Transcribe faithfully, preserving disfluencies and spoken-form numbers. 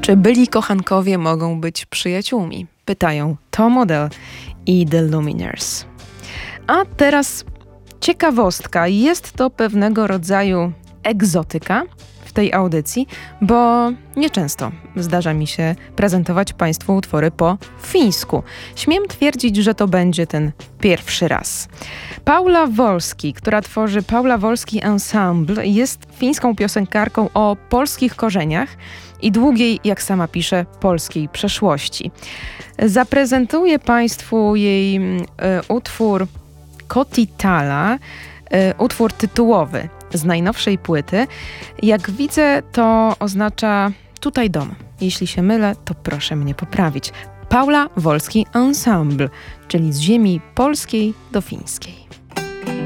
Czy byli kochankowie mogą być przyjaciółmi? Pytają Tom Odell i The Lumineers. A teraz ciekawostka. Jest to pewnego rodzaju egzotyka w tej audycji, bo nieczęsto zdarza mi się prezentować Państwu utwory po fińsku. Śmiem twierdzić, że to będzie ten pierwszy raz. Paula Wolski, która tworzy Paula Wolski Ensemble, jest fińską piosenkarką o polskich korzeniach i długiej, jak sama pisze, polskiej przeszłości. Zaprezentuję Państwu jej y, utwór Kotitala, y, utwór tytułowy z najnowszej płyty. Jak widzę, to oznacza tutaj dom. Jeśli się mylę, to proszę mnie poprawić. Paula Wolski Ensemble, czyli z ziemi polskiej do fińskiej.